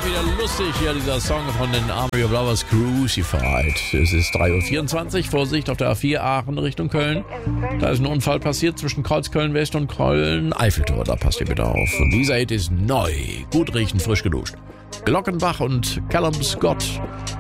wieder lustig hier, dieser Song von den Army of Lovers, Crucified. Es ist 3:24 Uhr, Vorsicht auf der A4 Aachen Richtung Köln. Da ist ein Unfall passiert zwischen Kreuzköln West und Köln Eiffeltor, da passt ihr bitte auf. Und dieser Hit ist neu, gut riechen, frisch geduscht. Glockenbach und Callum Scott.